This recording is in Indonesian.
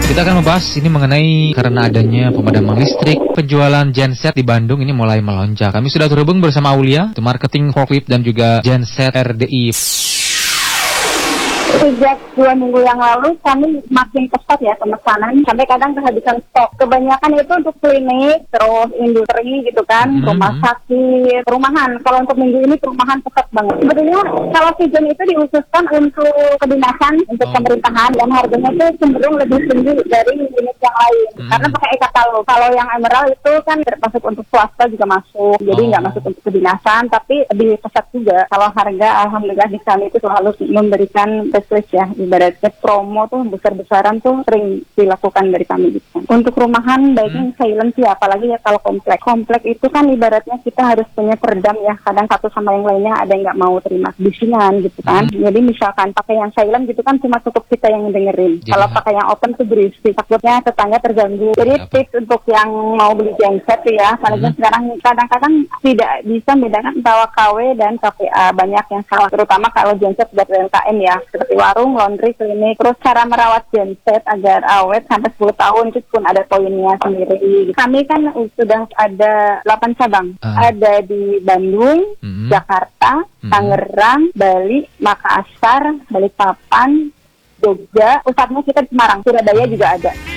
Kita akan membahas ini mengenai karena adanya pemadaman listrik, penjualan genset di Bandung ini mulai melonjak. Kami sudah terhubung bersama Aulia, marketing forklift dan juga genset RDI. Sejak 2 minggu yang lalu kami makin cepat ya pemesanan, sampai kadang kehabisan stok. Kebanyakan itu untuk klinik, terus industri gitu kan, rumah sakit, perumahan. Kalau untuk minggu ini perumahan cepat banget. Sebetulnya kalau season itu diususkan untuk kedinasan, untuk pemerintahan, dan harganya itu cenderung lebih tinggi dari unit yang lain. Karena pakai e-katalog. Kalau yang emerald itu kan termasuk untuk swasta juga masuk, jadi nggak masuk untuk kedinasan, tapi lebih pesat juga. Kalau harga, alhamdulillah di kami itu selalu memberikan list ya, ibaratnya promo tuh besar-besaran tuh sering dilakukan dari kami gitu. Untuk rumahan baiknya silent sih, apalagi ya kalau komplek. Komplek itu kan ibaratnya kita harus punya peredam ya, kadang satu sama yang lainnya ada yang nggak mau terima bisingan gitu kan. Jadi misalkan pakai yang silent gitu kan cuma cukup kita yang dengerin. Kalau pakai yang open tuh berisik, takutnya tetangga terganggu. Jadi tips untuk yang mau beli genset ya, karena sekarang kadang-kadang tidak bisa membedakan antara KW dan KPA, banyak yang salah, terutama kalau genset buat UMKM ya, seperti warung, laundry, klinik. Terus cara merawat genset agar awet sampai 10 tahun itu pun ada poinnya sendiri. Kami kan sudah ada 8 cabang. Ada di Bandung, Jakarta, Tangerang, Bali, Makassar, Balikpapan, Jogja. Pusatnya kita di Semarang, Surabaya juga ada.